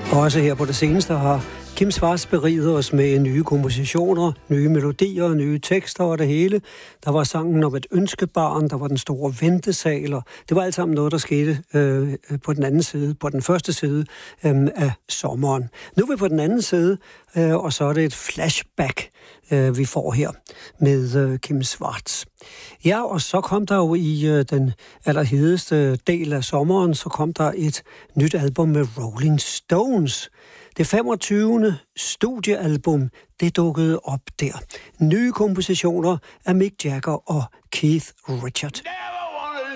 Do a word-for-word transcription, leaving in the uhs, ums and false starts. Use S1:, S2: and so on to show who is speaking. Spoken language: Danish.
S1: Også her på det seneste har Kim Schwartz beriget os med nye kompositioner, nye melodier, nye tekster og det hele. Der var sangen om et ønskebarn, der var den store ventesal, og det var alt sammen noget, der skete øh, på den anden side, på den første side øh, af sommeren. Nu er vi på den anden side, øh, og så er det et flashback, øh, vi får her med øh, Kim Schwartz. Ja, og så kom der jo i øh, den allerhedeste del af sommeren, så kom der et nyt album med Rolling Stones. Det femogtyvende studiealbum, det dukkede op der. Nye kompositioner af Mick Jagger og Keith Richards.